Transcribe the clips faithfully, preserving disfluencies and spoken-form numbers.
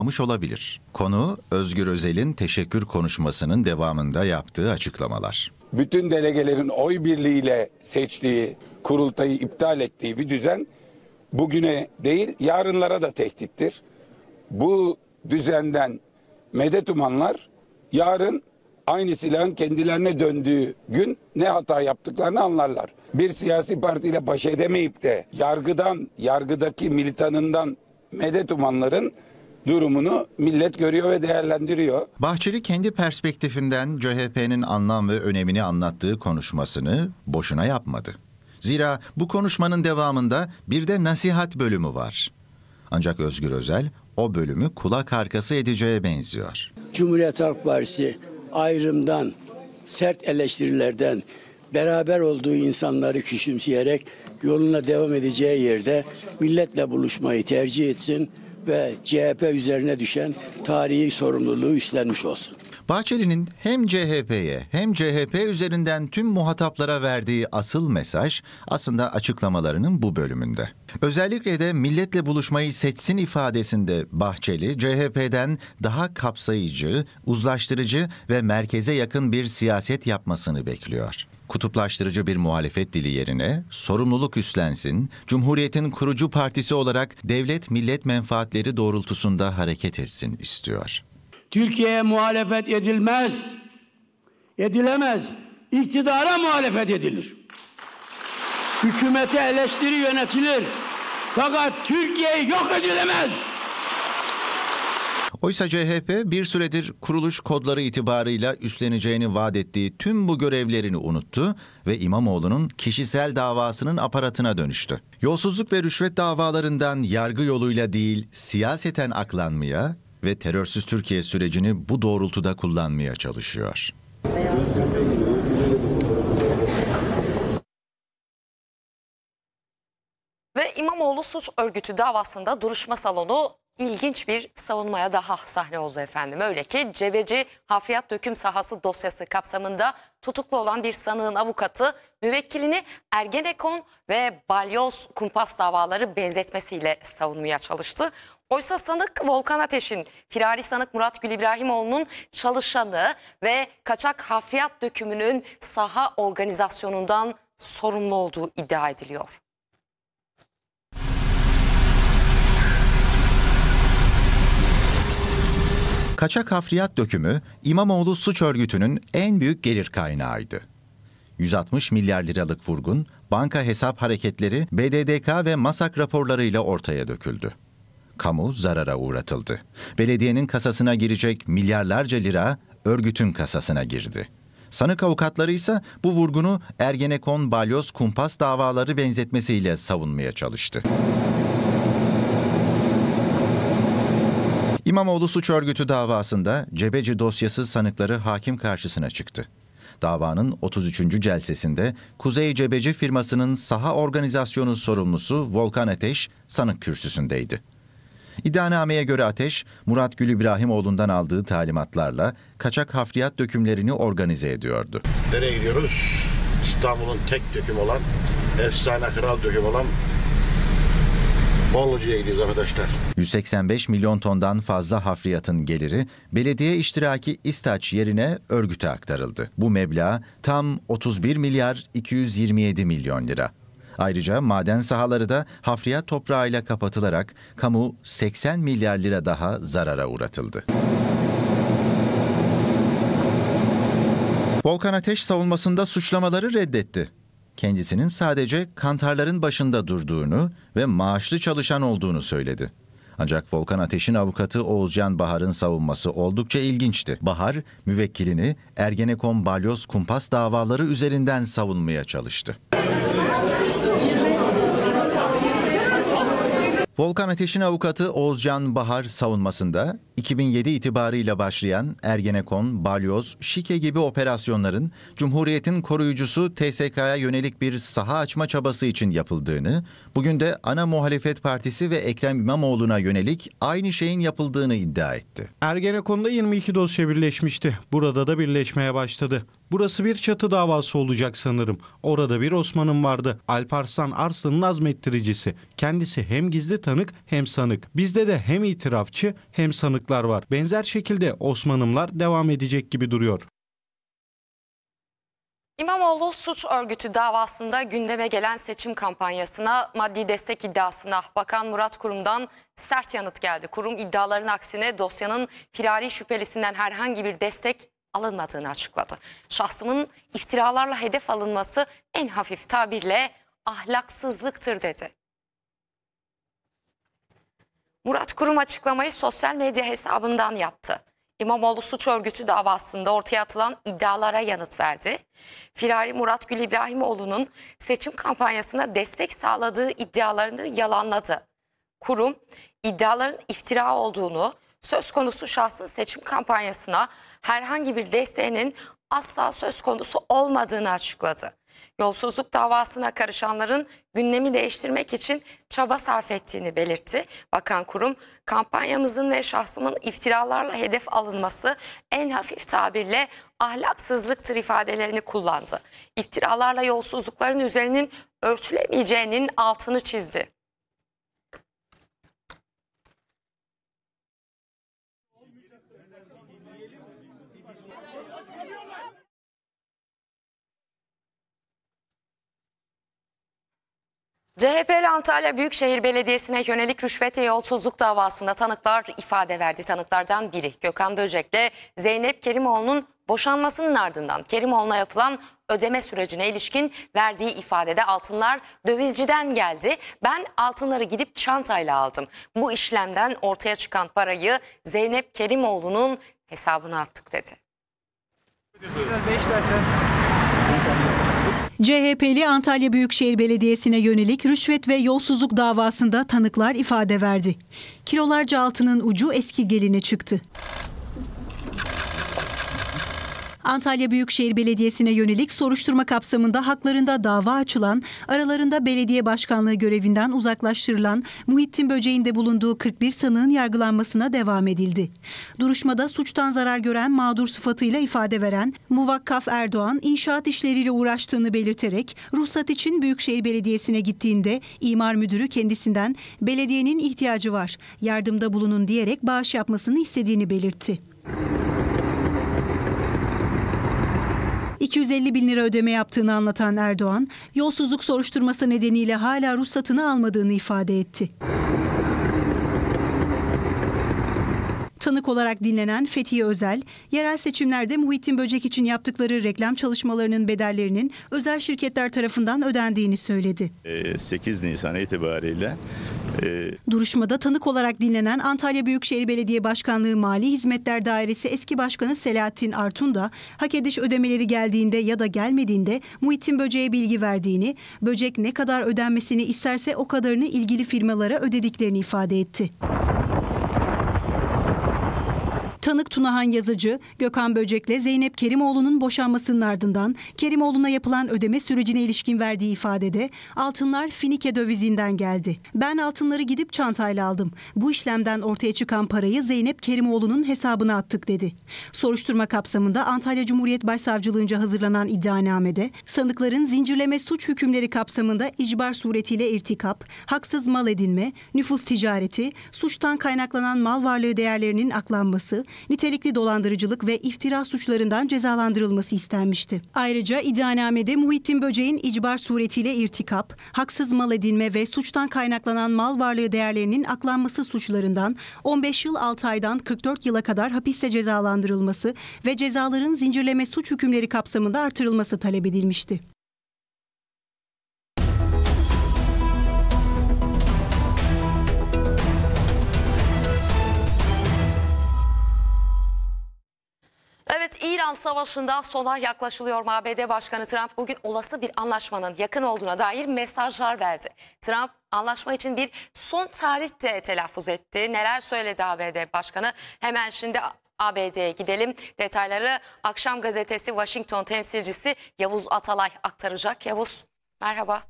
olabilir. Konu Özgür Özel'in teşekkür konuşmasının devamında yaptığı açıklamalar. Bütün delegelerin oy birliğiyle seçtiği, kurultayı iptal ettiği bir düzen bugüne değil yarınlara da tehdittir. Bu düzenden medet umanlar yarın aynı silahın kendilerine döndüğü gün ne hata yaptıklarını anlarlar. Bir siyasi partiyle baş edemeyip de yargıdan, yargıdaki militanından medet umanların durumunu millet görüyor ve değerlendiriyor. Bahçeli kendi perspektifinden C H P'nin anlam ve önemini anlattığı konuşmasını boşuna yapmadı. Zira bu konuşmanın devamında bir de nasihat bölümü var. Ancak Özgür Özel o bölümü kulak arkası edeceğe benziyor. Cumhuriyet Halk Partisi ayrımdan, sert eleştirilerden, beraber olduğu insanları küçümseyerek yoluna devam edeceği yerde milletle buluşmayı tercih etsin ve C H P üzerine düşen tarihi sorumluluğu üstlenmiş olsun. Bahçeli'nin hem C H P'ye hem C H P üzerinden tüm muhataplara verdiği asıl mesaj aslında açıklamalarının bu bölümünde. Özellikle de milletle buluşmayı seçsin ifadesinde Bahçeli, C H P'den daha kapsayıcı, uzlaştırıcı ve merkeze yakın bir siyaset yapmasını bekliyor. Kutuplaştırıcı bir muhalefet dili yerine sorumluluk üstlensin, Cumhuriyet'in kurucu partisi olarak devlet millet menfaatleri doğrultusunda hareket etsin istiyor. Türkiye'ye muhalefet edilmez, edilemez, iktidara muhalefet edilir. Hükümete eleştiri yönetilir, fakat Türkiye yok edilemez. Oysa C H P bir süredir kuruluş kodları itibarıyla üstleneceğini vaat ettiği tüm bu görevlerini unuttu ve İmamoğlu'nun kişisel davasının aparatına dönüştü. Yolsuzluk ve rüşvet davalarından yargı yoluyla değil siyaseten aklanmaya ve terörsüz Türkiye sürecini bu doğrultuda kullanmaya çalışıyor. Ve İmamoğlu suç örgütü davasında duruşma salonu ilginç bir savunmaya daha sahne oldu efendim. Öyle ki Cebeci hafriyat döküm sahası dosyası kapsamında tutuklu olan bir sanığın avukatı müvekkilini Ergenekon ve Balyoz kumpas davaları benzetmesiyle savunmaya çalıştı. Oysa sanık Volkan Ateş'in, firari sanık Murat Gül İbrahimoğlu'nun çalışanı ve kaçak hafriyat dökümünün saha organizasyonundan sorumlu olduğu iddia ediliyor. Kaçak hafriyat dökümü İmamoğlu suç örgütünün en büyük gelir kaynağıydı. yüz altmış milyar liralık vurgun, banka hesap hareketleri, B D D K ve MASAK raporlarıyla ortaya döküldü. Kamu zarara uğratıldı. Belediyenin kasasına girecek milyarlarca lira örgütün kasasına girdi. Sanık avukatları ise bu vurgunu Ergenekon, Balyoz, kumpas davaları benzetmesiyle savunmaya çalıştı. İmamoğlu suç örgütü davasında Cebeci dosyası sanıkları hakim karşısına çıktı. Davanın otuz üçüncü celsesinde Kuzey Cebeci firmasının saha organizasyonu sorumlusu Volkan Ateş sanık kürsüsündeydi. İddianameye göre Ateş, Murat Gül İbrahimoğlu'ndan aldığı talimatlarla kaçak hafriyat dökümlerini organize ediyordu. Nereye gidiyoruz? İstanbul'un tek döküm olan, efsane kral döküm olan Bollucu'ya gidiyoruz arkadaşlar. yüz seksen beş milyon tondan fazla hafriyatın geliri belediye iştiraki İstaç yerine örgüte aktarıldı. Bu meblağ tam otuz bir milyar iki yüz yirmi yedi milyon lira. Ayrıca maden sahaları da hafriyat toprağıyla kapatılarak kamu seksen milyar lira daha zarara uğratıldı. Volkan Ateş savunmasında suçlamaları reddetti. Kendisinin sadece kantarların başında durduğunu ve maaşlı çalışan olduğunu söyledi. Ancak Volkan Ateş'in avukatı Oğuzcan Bahar'ın savunması oldukça ilginçti. Bahar, müvekkilini Ergenekon, Balyoz, kumpas davaları üzerinden savunmaya çalıştı. Volkan Ateş'in avukatı Oğuzcan Bahar savunmasında iki bin yedi itibarıyla başlayan Ergenekon, Balyoz, Şike gibi operasyonların Cumhuriyet'in koruyucusu T S K'ya yönelik bir saha açma çabası için yapıldığını, bugün de ana muhalefet partisi ve Ekrem İmamoğlu'na yönelik aynı şeyin yapıldığını iddia etti. Ergenekon'da yirmi iki dosya birleşmişti. Burada da birleşmeye başladı. Burası bir çatı davası olacak sanırım. Orada bir Osman'ım vardı. Alparslan Arslan'ın azmettiricisi. Kendisi hem gizli Bizde tanık hem sanık. Bizde de hem itirafçı hem sanıklar var. Benzer şekilde Osmanlılar devam edecek gibi duruyor. İmamoğlu suç örgütü davasında gündeme gelen seçim kampanyasına, maddi destek iddiasına Bakan Murat Kurum'dan sert yanıt geldi. Kurum iddiaların aksine dosyanın firari şüphelisinden herhangi bir destek alınmadığını açıkladı. Şahsımın iftiralarla hedef alınması en hafif tabirle ahlaksızlıktır dedi. Murat Kurum açıklamayı sosyal medya hesabından yaptı. İmamoğlu suç örgütü davasında ortaya atılan iddialara yanıt verdi. Firari Murat Gül İbrahimoğlu'nun seçim kampanyasına destek sağladığı iddialarını yalanladı. Kurum, iddiaların iftira olduğunu, söz konusu şahsın seçim kampanyasına herhangi bir desteğinin asla söz konusu olmadığını açıkladı. Yolsuzluk davasına karışanların gündemi değiştirmek için çaba sarf ettiğini belirtti. Bakan Kurum, kampanyamızın ve şahsımın iftiralarla hedef alınması en hafif tabirle ahlaksızlıktır ifadelerini kullandı. İftiralarla yolsuzlukların üzerinin örtülemeyeceğinin altını çizdi. C H P'li Antalya Büyükşehir Belediyesi'ne yönelik rüşvet ve yolsuzluk davasında tanıklar ifade verdi. Tanıklardan biri Gökhan Böcek'le Zeynep Kerimoğlu'nun boşanmasının ardından Kerimoğlu'na yapılan ödeme sürecine ilişkin verdiği ifadede altınlar dövizciden geldi. Ben altınları gidip çantayla aldım. Bu işlemden ortaya çıkan parayı Zeynep Kerimoğlu'nun hesabına attık dedi. C H P'li Antalya Büyükşehir Belediyesi'ne yönelik rüşvet ve yolsuzluk davasında tanıklar ifade verdi. Kilolarca altının ucu eski geline çıktı. Antalya Büyükşehir Belediyesi'ne yönelik soruşturma kapsamında haklarında dava açılan, aralarında belediye başkanlığı görevinden uzaklaştırılan Muhittin Böcek'in de bulunduğu kırk bir sanığın yargılanmasına devam edildi. Duruşmada suçtan zarar gören mağdur sıfatıyla ifade veren Muvakkaf Erdoğan, inşaat işleriyle uğraştığını belirterek ruhsat için Büyükşehir Belediyesi'ne gittiğinde imar müdürü kendisinden belediyenin ihtiyacı var, yardımda bulunun diyerek bağış yapmasını istediğini belirtti. iki yüz elli bin lira ödeme yaptığını anlatan Erdoğan, yolsuzluk soruşturması nedeniyle hala ruhsatını almadığını ifade etti. Tanık olarak dinlenen Fethiye Özel, yerel seçimlerde Muhittin Böcek için yaptıkları reklam çalışmalarının bedellerinin özel şirketler tarafından ödendiğini söyledi. sekiz Nisan itibariyle e... Duruşmada tanık olarak dinlenen Antalya Büyükşehir Belediye Başkanlığı Mali Hizmetler Dairesi eski başkanı Selahattin Artun da hak ediş ödemeleri geldiğinde ya da gelmediğinde Muhittin Böcek'e bilgi verdiğini, Böcek ne kadar ödenmesini isterse o kadarını ilgili firmalara ödediklerini ifade etti. Tanık Tunahan Yazıcı, Gökhan Böcek'le Zeynep Kerimoğlu'nun boşanmasının ardından Kerimoğlu'na yapılan ödeme sürecine ilişkin verdiği ifadede altınlar Finike dövizinden geldi. Ben altınları gidip çantayla aldım. Bu işlemden ortaya çıkan parayı Zeynep Kerimoğlu'nun hesabına attık dedi. Soruşturma kapsamında Antalya Cumhuriyet Başsavcılığınca hazırlanan iddianamede sanıkların zincirleme suç hükümleri kapsamında icbar suretiyle irtikap, haksız mal edinme, nüfus ticareti, suçtan kaynaklanan mal varlığı değerlerinin aklanması, nitelikli dolandırıcılık ve iftira suçlarından cezalandırılması istenmişti. Ayrıca iddianamede Muhittin Böcek'in icbar suretiyle irtikap, haksız mal edinme ve suçtan kaynaklanan mal varlığı değerlerinin aklanması suçlarından on beş yıl altı aydan kırk dört yıla kadar hapiste cezalandırılması ve cezaların zincirleme suç hükümleri kapsamında artırılması talep edilmişti. Evet, İran Savaşı'nda sona yaklaşılıyor. A B D Başkanı Trump bugün olası bir anlaşmanın yakın olduğuna dair mesajlar verdi. Trump anlaşma için bir son tarih de telaffuz etti. Neler söyledi A B D Başkanı? Hemen şimdi A B D'ye gidelim. Detayları Akşam Gazetesi Washington temsilcisi Yavuz Atalay aktaracak. Yavuz, merhaba.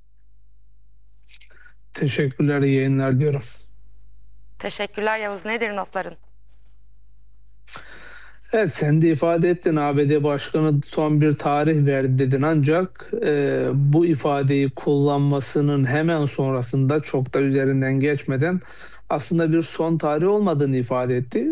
Teşekkürler, iyi yayınlar diyorum. Teşekkürler Yavuz. Nedir notların? Evet, sen de ifade ettin, A B D Başkanı son bir tarih verdi dedin, ancak e, bu ifadeyi kullanmasının hemen sonrasında çok da üzerinden geçmeden aslında bir son tarih olmadığını ifade etti.